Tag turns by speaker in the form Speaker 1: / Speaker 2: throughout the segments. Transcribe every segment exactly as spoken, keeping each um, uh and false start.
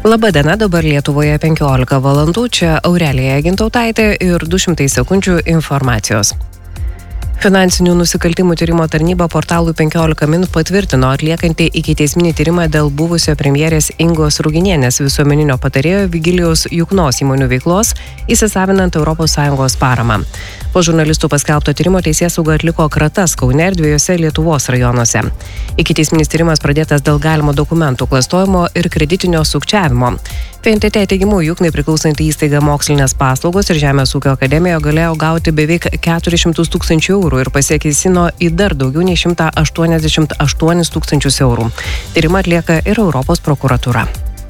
Speaker 1: Labadiena, dabar Lietuvoje penkiolika valandų, čia Aurelija Gintautaitė ir du šimtai sekundžių informacijos. Finansinių nusikaltimų tyrimo tarnyba portalui penkiolika min patvirtino atliekanti ikiteisminį tyrimą dėl buvusio premjerės Ingos Ruginienės visuomeninio patarėjo Vigilijaus Juknos įmonių veiklos, įsisavinant Europos Sąjungos paramą. Po žurnalistų paskelbto tyrimo teisėsauga atliko kratas Kaune ir dviejose Lietuvos rajonuose. Ikiteisminis tyrimas pradėtas dėl galimo dokumentų klastojimo ir kreditinio sukčiavimo. F N T T teigimu Juknai priklausanti įstaiga Mokslinės paslaugos ir Žemės ūkio akademija galėjo gauti beveik keturis šimtus tūkstančių eurų ir pasiekėsino į dar daugiau nei šimtą aštuoniasdešimt aštuonis tūkstančius eurų. Tyrimą atlieka ir Europos prokuratūra.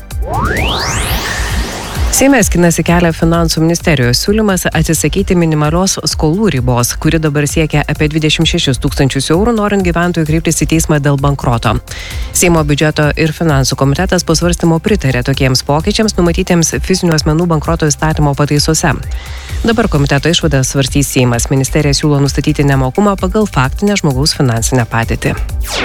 Speaker 1: Seime skinasi kelią Finansų ministerijos siūlymas atsisakyti minimalios skolų ribos, kuri dabar siekia apie dvidešimt šešis tūkstančius eurų, norint gyventojų kreiptis į teismą dėl bankroto. Seimo biudžeto ir finansų komitetas po svarstymo pritarė tokiems pokyčiams numatytiems fizinių asmenų bankroto įstatymo pataisose. Dabar komiteto išvadas svarstys Seimas. Ministerija siūlo nustatyti nemokumą pagal faktinę žmogaus finansinę padėtį.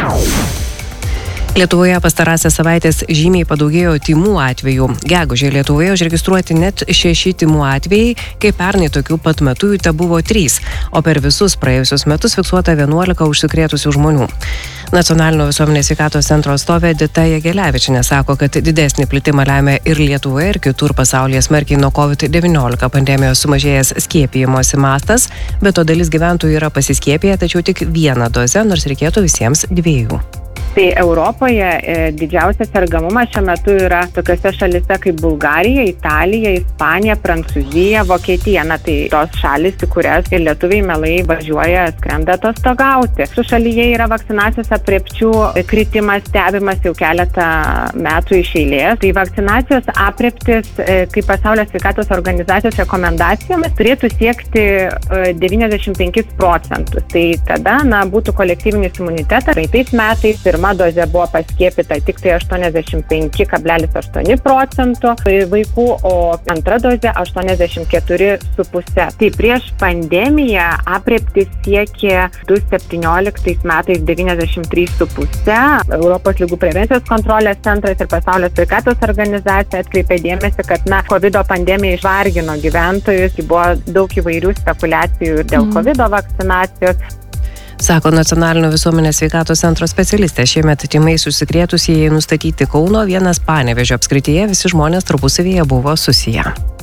Speaker 1: Lietuvoje pastarąsias savaitės žymiai padaugėjo tymų atvejų. Gegužę Lietuvoje užregistruoti net šeši tymų atvejai, kai pernai tokių pat metų jų tebuvo trys, o per visus praėjusius metus fiksuota vienuolika užsikrėtusių žmonių. Nacionalinio visuomenės sveikatos centro atstovė Edita Jagelevičienė sako, kad didesnį plitimą lemia ir Lietuvoje, ir kitur pasaulyje smarkiai nuo covid devyniolika pandemijos sumažėjęs skiepijimosi mastas, bet to dalis gyventojų yra pasiskiepiję, tačiau tik vieną dozę, nors reikėtų visiems dviejų.
Speaker 2: Tai Europoje e, didžiausias sergamumas šiuo metu yra tokiose šalise kaip Bulgarija, Italija, Ispanija, Prancūzija, Vokietija. Na tai tos šalis, į kurias ir lietuviai mielai važiuoja, skrenda atostogauti. Su šalyje yra vakcinacijos aprėpčių kritimas stebimas jau keletą metų iš eilės. Tai vakcinacijos aprėptis, e, kaip Pasaulio sveikatos organizacijos rekomendacijomis, turėtų siekti e, devyniasdešimt penkis procentus. Tai tada, na, būtų kolektyvinis imunitetas. Praeitais metais pirma dozė buvo paskiepyta tik tai aštuoniasdešimt penki kablelis aštuoni procento vaikų, o antra dozė aštuoniasdešimt keturi su puse. Tai prieš pandemiją aprėptis siekė du tūkstančiai septynioliktais metais devyniasdešimt trys su puse. Europos ligų prevencijos kontrolės centras ir Pasaulio sveikatos organizacija atkreipė dėmesį, kad na, COVID pandemija išvargino gyventojus, buvo daug įvairių spekulacijų ir dėl mm. COVID vakcinacijos.
Speaker 1: Sako Nacionalinio visuomenės sveikatos centro specialistė. Šiemet tymais užsikrėtusieji nustatyti Kauno, vienas Panevėžio apskrityje, visi žmonės tarpusavyje buvo susiję.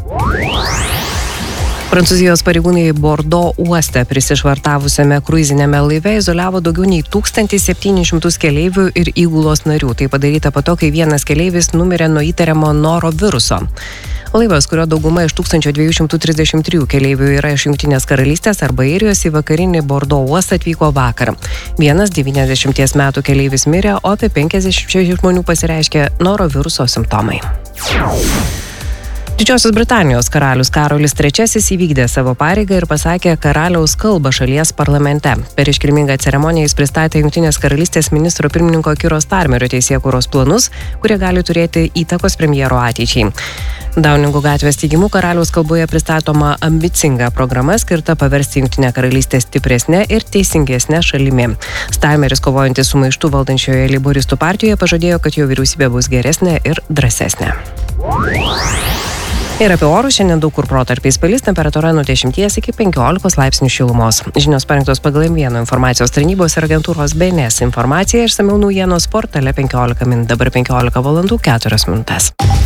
Speaker 1: Prancūzijos pareigūnai Bordo uoste prisišvartavusiame kruizinėme laive izoliavo daugiau nei tūkstantį septynis šimtus keleivių ir įgulos narių. Tai padaryta po to, kai vienas keleivis numirė nuo įtariamo noro viruso. Laivas, kurio dauguma iš tūkstančio dviejų šimtų trisdešimt trijų keleivių yra iš Jungtinės karalystės arba Airijos, į vakarinį Bordo uostą atvyko vakar. Vienas devyniasdešimties metų keleivis mirė, o apie penkiasdešimt žmonių pasireiškė noroviruso simptomai. Didžiosios Britanijos karalius Karolis trečiasis įvykdė savo pareigą ir pasakė karaliaus kalbą šalies parlamente. Per iškilmingą ceremoniją jis pristatė Jungtinės karalystės ministro pirmininko Kiro Starmerio teisėkūros planus, kurie gali turėti įtakos premjero ateičiai. Dauningo gatvės teigimu karaliaus kalboje pristatoma ambicinga programa skirta paversti Jungtinę karalystę stipresnę ir teisingesnę šalimi. Starmeris, kovojantis su maištu valdančioje leiboristų partijoje, pažadėjo, kad jo vyriausybė bus geresnė ir drąsesnė. Ir apie orus šiandien daug kur protarpiais palis, temperatūra nuo dešimties iki penkiolikos laipsnių šilumos. Žinios parengtos pagal M vienas informacijos tarnybos ir agentūros B N S informacija, išsamiau naujienos portale penkiolika min, dabar penkiolika valandų keturios minutės.